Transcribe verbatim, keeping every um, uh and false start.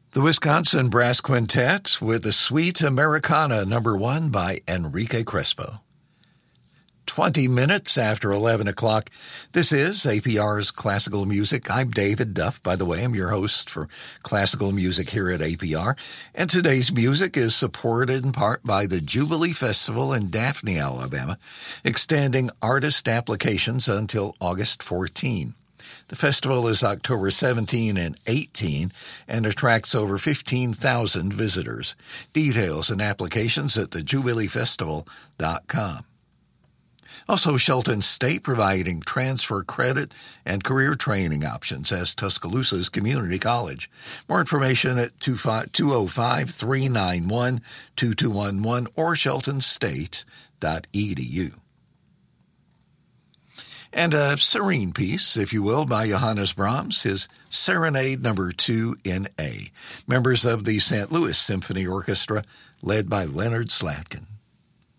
The Wisconsin Brass Quintet with the Sweet Americana, number one by Enrique Crespo. twenty minutes after eleven o'clock. This is A P R's Classical Music. I'm David Duff, by the way. I'm your host for Classical Music here at A P R. And today's music is supported in part by the Jubilee Festival in Daphne, Alabama, extending artist applications until August fourteenth. The festival is October seventeenth and eighteenth and attracts over fifteen thousand visitors. Details and applications at the jubilee festival dot com. Also, Shelton State providing transfer credit and career training options as Tuscaloosa's community college. More information at two oh five, three nine one, two two one one or shelton state dot e d u. And a serene piece, if you will, by Johannes Brahms, his Serenade number two in A. Members of the Saint Louis Symphony Orchestra, led by Leonard Slatkin.